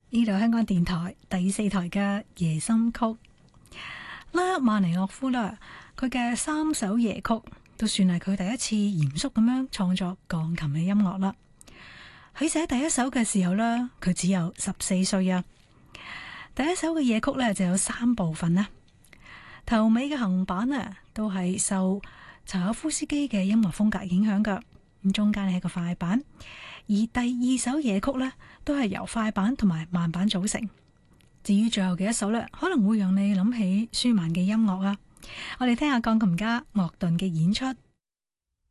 呢度香港電台第4台嘅夜心曲。拉赫曼尼諾夫啦，佢嘅3首夜曲都算係佢第一次嚴肅咁樣創作鋼琴嘅音樂啦。佢寫第一首嘅時候呢，佢只有14歲啊。第一首嘅夜曲呢就有3部分啦，頭尾嘅行板啊都係受柴可夫斯基嘅音樂風格影響噶，咁中間係一個快板，而第2首夜曲呢都係由快板同埋慢板組成。至於最後嘅一首呢，可能會讓你諗起舒曼嘅音樂啊。我哋聽下鋼琴家莫頓嘅演出。